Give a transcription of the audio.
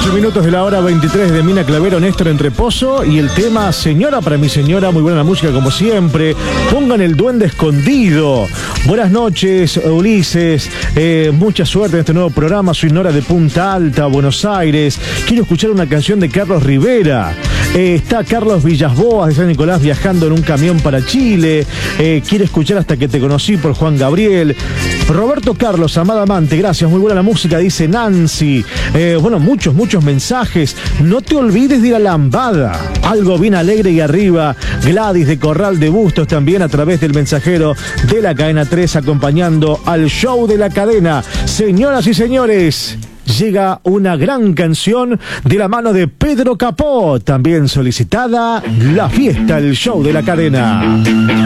8 minutos de la hora 23 de Mina Clavero, Néstor Entreposo, y el tema Señora para mi señora. Muy buena la música como siempre. Pongan el duende escondido. Buenas noches, Ulises. Mucha suerte en este nuevo programa. Soy Nora de Punta Alta, Buenos Aires. Quiero escuchar una canción de Carlos Rivera. Está Carlos Villasboas de San Nicolás viajando en un camión para Chile. Quiere escuchar Hasta que te conocí por Juan Gabriel. Roberto Carlos, amada amante, gracias, muy buena la música, dice Nancy. Bueno, muchos mensajes. No te olvides de ir a Lambada. Algo bien alegre y arriba. Gladys de Corral de Bustos también a través del mensajero de la cadena 3 acompañando al show de la cadena. Señoras y señores, llega una gran canción de la mano de Pedro Capó, también solicitada, La Fiesta, el show de la cadena.